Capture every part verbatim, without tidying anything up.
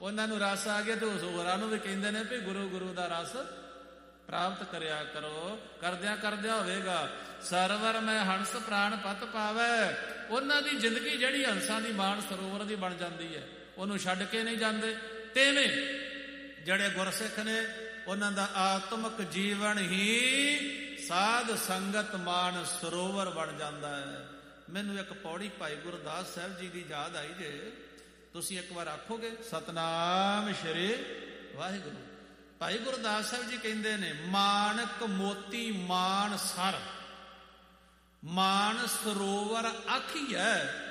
ਉਹਨਾਂ ਨੂੰ ਰਸ ਆ ਗਿਆ ਤੇ ਉਸ ਹੋਰਾਂ ਨੂੰ ਵੀ ਕਹਿੰਦੇ ਨੇ ਵੀ ਗੁਰੂ ਗੁਰੂ ਦਾ ਰਸ ਪ੍ਰਾਪਤ ਕਰਿਆ ਕਰੋ। ਕਰਦਿਆਂ ਕਰਦਿਆਂ ਹੋਵੇਗਾ ਸਰਵਰ ਮੈਂ ਹੰਸ ਪ੍ਰਾਣ ਪਤ ਪਾਵੈ। ਉਹਨਾਂ ਦੀ ਜ਼ਿੰਦਗੀ ਜਿਹੜੀ ਹੰਸਾਂ ਦੀ ਮਾਨ ਸਰੋਵਰ ਦੀ ਬਣ ਜਾਂਦੀ ਹੈ, ਉਹਨੂੰ ਛੱਡ ਕੇ ਨਹੀਂ ਜਾਂਦੇ। ਤੇਵੇਂ ਜਿਹੜੇ ਗੁਰਸਿੱਖ ਨੇ ਉਹਨਾਂ ਦਾ ਆਤਮਿਕ ਜੀਵਨ ਹੀ ਸਾਧ ਸੰਗਤ ਮਾਨ ਸਰੋਵਰ ਬਣ ਜਾਂਦਾ ਹੈ। ਮੈਨੂੰ ਇੱਕ ਪੌੜੀ ਭਾਈ ਗੁਰਦਾਸ ਸਾਹਿਬ ਜੀ ਦੀ ਯਾਦ ਆਈ ਜੇ, ਤੁਸੀਂ ਇੱਕ ਵਾਰ ਆਖੋਗੇ ਸਤਨਾਮ ਸ਼੍ਰੀ ਵਾਹਿਗੁਰੂ। ਭਾਈ ਗੁਰਦਾਸ ਸਾਹਿਬ ਜੀ ਕਹਿੰਦੇ ਨੇ ਮਾਨਕ ਮੋਤੀ ਮਾਨ ਸਰ ਮਾਨ ਸਰੋਵਰ ਆਖੀਐ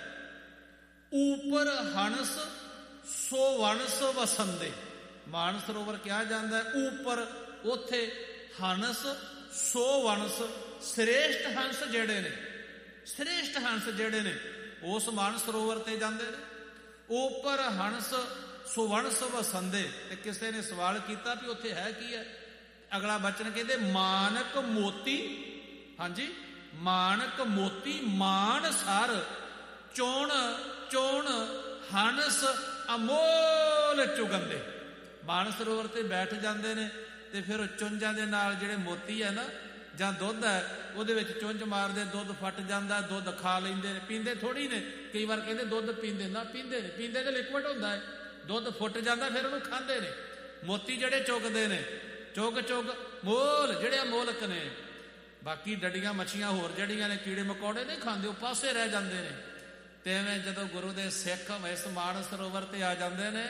ਊਪਰ ਹੰਸ ਸੋ ਵਣਸ ਵਸੰਦੇ। ਮਾਨ ਸਰੋਵਰ ਕਿਹਾ ਜਾਂਦਾ ਹੈ ਉੱਪਰ, ਉੱਥੇ ਹੰਸ ਸੋ ਵਣਸ, ਸ੍ਰੇਸ਼ਟ ਹੰਸ ਜਿਹੜੇ ਨੇ, ਸ੍ਰੇਸ਼ਟ ਹੰਸ ਜਿਹੜੇ ਨੇ ਉਸ ਮਾਨ ਸਰੋਵਰ ਤੇ ਜਾਂਦੇ ਨੇ। ਉੱਪਰ ਹੰਸ ਸੋ ਵਣਸ ਵਸੰਦੇ। ਤੇ ਕਿਸੇ ਨੇ ਸਵਾਲ ਕੀਤਾ ਵੀ ਉੱਥੇ ਹੈ ਕੀ ਹੈ? ਅਗਲਾ ਬਚਨ ਕਹਿੰਦੇ ਮਾਨਕ ਮੋਤੀ, ਹਾਂਜੀ ਮਾਨਕ ਮੋਤੀ ਮਾਨ ਸਰ ਚੋਣ ਚੋਣ ਹੰਸ ਅਮੋਲ ਚੁਗੰਦੇ। ਮਾਨ ਸਰੋਵਰ ਤੇ ਬੈਠ ਜਾਂਦੇ ਨੇ ਤੇ ਫਿਰ ਚੁੰਝਾਂ ਦੇ ਨਾਲ ਜਿਹੜੇ ਮੋਤੀ ਹੈ ਨਾ ਜਾਂ ਦੁੱਧ ਹੈ ਉਹਦੇ ਵਿੱਚ ਚੁੰਝ ਮਾਰਦੇ, ਦੁੱਧ ਫਟ ਜਾਂਦਾ, ਦੁੱਧ ਖਾ ਲੈਂਦੇ ਨੇ। ਪੀਂਦੇ ਥੋੜੀ ਨੇ, ਕਈ ਵਾਰ ਕਹਿੰਦੇ ਦੁੱਧ ਪੀਂਦੇ ਨਾ, ਪੀਂਦੇ ਨੇ। ਪੀਂਦੇ ਤੇ ਲਿਕਵਿਡ ਹੁੰਦਾ ਹੈ, ਦੁੱਧ ਫੁੱਟ ਜਾਂਦਾ ਫਿਰ ਉਹਨੂੰ ਖਾਂਦੇ ਨੇ। ਮੋਤੀ ਜਿਹੜੇ ਚੁਗਦੇ ਨੇ, ਚੁਗ ਚੁਗ ਮੋਲ ਜਿਹੜੇ ਅਮੋਲਕ ਨੇ। ਬਾਕੀ ਡੱਡੀਆਂ ਮੱਛੀਆਂ ਹੋਰ ਜਿਹੜੀਆਂ ਨੇ ਕੀੜੇ ਮਕੌੜੇ ਨਹੀਂ ਖਾਂਦੇ, ਉਹ ਪਾਸੇ ਰਹਿ ਜਾਂਦੇ ਨੇ। ਤੇ ਐਵੇਂ ਜਦੋਂ ਗੁਰੂ ਦੇ ਸਿੱਖ ਇਸ ਮਾਨ ਸਰੋਵਰ ਤੇ ਆ ਜਾਂਦੇ ਨੇ,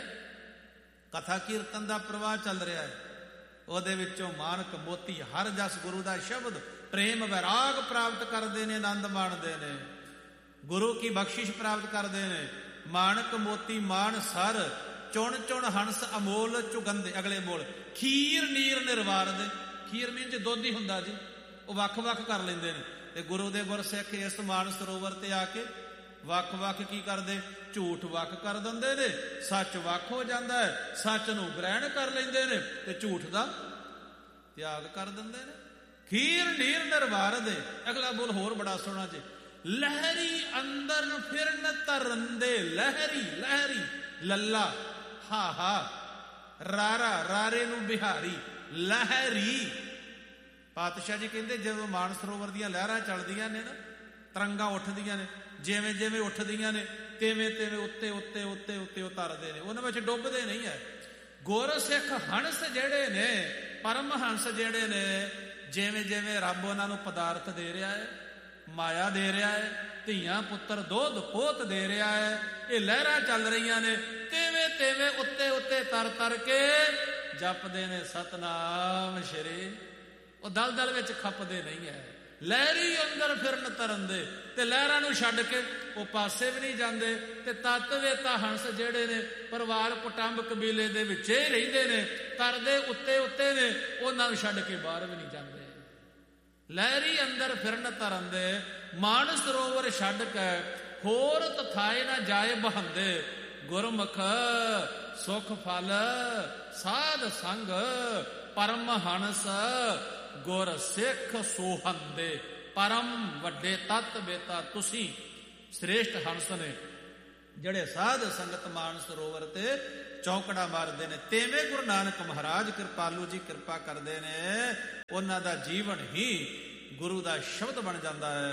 ਕਥਾ ਕੀਰਤਨ ਦਾ ਪ੍ਰਵਾਹ ਚੱਲ ਰਿਹਾ ਹੈ, ਉਹਦੇ ਵਿੱਚੋਂ ਮਾਨਕ ਮੋਤੀ ਹਰ ਜਸ ਗੁਰੂ ਦਾ ਸ਼ਬਦ ਪ੍ਰੇਮ ਵੈਰਾਗ ਪ੍ਰਾਪਤ ਕਰਦੇ ਨੇ, ਆਨੰਦ ਮਾਣਦੇ ਨੇ, ਗੁਰੂ ਕੀ ਬਖਸ਼ਿਸ਼ ਪ੍ਰਾਪਤ ਕਰਦੇ ਨੇ। ਮਾਨਕ ਮੋਤੀ ਮਾਨ ਸਰ ਚੁਣ ਚੁਣ ਹੰਸ ਅਮੋਲ ਚੁਗੰਦੇ। ਅਗਲੇ ਬੋਲ ਖੀਰ ਨੀਰ ਨਿਰਵਾਰਦੇ। ਖੀਰ ਮੀਨ ਚ ਦੁੱਧ ਹੀ ਹੁੰਦਾ ਜੀ, ਉਹ ਵੱਖ ਵੱਖ ਕਰ ਲੈਂਦੇ ਨੇ। ਤੇ ਗੁਰੂ ਦੇ ਗੁਰਸਿੱਖ ਇਸ ਮਾਨ ਸਰੋਵਰ ਤੇ ਆ ਕੇ ਵੱਖ ਵੱਖ ਕੀ ਕਰਦੇ? ਝੂਠ ਵੱਖ ਕਰ ਦਿੰਦੇ ਨੇ, ਸੱਚ ਵੱਖ ਹੋ ਜਾਂਦਾ ਹੈ। ਸੱਚ ਨੂੰ ਗ੍ਰਹਿਣ ਕਰ ਲੈਂਦੇ ਨੇ ਤੇ ਝੂਠ ਦਾ ਤਿਆਗ ਕਰ ਦਿੰਦੇ ਨੇ। ਖੀਰ ਨੀਰ ਨਿਰਵਾਰਦੇ। ਅਗਲਾ ਬੋਲ ਹੋਰ ਬੜਾ ਸੋਹਣਾ ਜੀ, ਲਹਿਰੀ ਅੰਦਰ ਫਿਰਨ ਤਰੰਦੇ। ਲਹਿਰੀ ਲਹਿਰੀ ਲੱਲਾ ਹਾ ਹਾ ਰਾਰਾ ਰਾਰੇ ਨੂੰ ਬਿਹਾਰੀ। ਲਹਿਰੀ ਪਾਤਸ਼ਾਹ ਜੀ ਕਹਿੰਦੇ ਜਦੋਂ ਮਾਨ ਸਰੋਵਰ ਦੀਆਂ ਲਹਿਰਾਂ ਚੱਲਦੀਆਂ ਨੇ ਨਾ, ਤਰੰਗਾਂ ਉੱਠਦੀਆਂ ਨੇ, ਜਿਵੇਂ ਜਿਵੇਂ ਉੱਠਦੀਆਂ ਨੇ ਤਿਵੇਂ ਤਿਵੇਂ ਉੱਤੇ ਉੱਤੇ ਉੱਤੇ ਉੱਤੇ ਉਤਰਦੇ ਨੇ, ਉਹਨਾਂ ਵਿੱਚ ਡੁੱਬਦੇ ਨਹੀਂ ਹੈ। ਗੁਰਸਿੱਖ ਹੰਸ ਜਿਹੜੇ ਨੇ, ਪਰਮ ਹੰਸ ਜਿਹੜੇ ਨੇ, ਜਿਵੇਂ ਜਿਵੇਂ ਰੱਬ ਉਹਨਾਂ ਨੂੰ ਪਦਾਰਥ ਦੇ ਰਿਹਾ ਹੈ, ਮਾਇਆ ਦੇ ਰਿਹਾ ਹੈ, ਧੀਆਂ ਪੁੱਤਰ ਦੁੱਧ ਪੋਤ ਦੇ ਰਿਹਾ ਹੈ, ਇਹ ਲਹਿਰਾਂ ਚੱਲ ਰਹੀਆਂ ਨੇ, ਤਿਵੇਂ ਤਿਵੇਂ ਉੱਤੇ ਉੱਤੇ ਤਰ ਤਰ ਕੇ ਜਪਦੇ ਨੇ ਸਤਨਾਮ ਸ਼੍ਰੀ। ਉਹ ਦਲ ਦਲ ਵਿੱਚ ਖੱਪਦੇ ਨਹੀਂ ਹੈ। ਲਹਿਰੀ ਅੰਦਰ ਫਿਰਨ ਤਰੰਦੇ। ਤੇ ਲਹਿਰਾਂ ਨੂੰ ਛੱਡ ਕੇ ਉਹ ਪਾਸੇ ਵੀ ਨਹੀਂ ਜਾਂਦੇ। ਤੇ ਤਤਵੇ ਤਾਂ ਹੰਸ ਜਿਹੜੇ ਨੇ ਪਰਿਵਾਰ ਕੁਟੰਬ ਕਬੀਲੇ ਦੇ ਵਿੱਚ ਹੀ ਰਹਿੰਦੇ ਨੇ, ਤਰਦੇ ਉੱਤੇ ਉੱਤੇ ਨੇ, ਉਹਨਾਂ ਨੂੰ ਛੱਡ ਕੇ ਬਾਹਰ ਵੀ ਨਹੀਂ ਜਾਂਦੇ। ਲਹਿਰੀ ਅੰਦਰ ਫਿਰਨ ਤਰੰਦੇ। ਮਾਨ ਸਰੋਵਰ ਛੱਡ ਕੇ ਹੋਰ ਤਥਾਏ ਨਾ ਜਾਏ ਬਹੰਦੇ। ਗੁਰਮੁਖ ਸੁਖ ਫਲ ਸਾਧ ਸੰਗ ਪਰਮ ਹੰਸ ਗੁਰ ਸਿੱਖ ਸੋਹੰਦੇ। ਪਰਮ ਵੱਡੇ ਤਤ ਬੇਤਾ ਤੁਸੀਂ ਸ੍ਰੇਸ਼ਟ ਹੰਸ ਨੇ ਜਿਹੜੇ ਸਾਧ ਸੰਗਤ ਮਾਨ ਸਰੋਵਰ ਤੇ ਚੌਕੜਾ ਮਾਰਦੇ ਨੇ। ਤੇਵੇਂ ਗੁਰੂ ਨਾਨਕ ਮਹਾਰਾਜ ਕਿਰਪਾਲੂ ਜੀ ਕਿਰਪਾ ਕਰਦੇ ਨੇ, ਉਹਨਾਂ ਦਾ ਜੀਵਨ ਹੀ ਗੁਰੂ ਦਾ ਸ਼ਬਦ ਬਣ ਜਾਂਦਾ ਹੈ।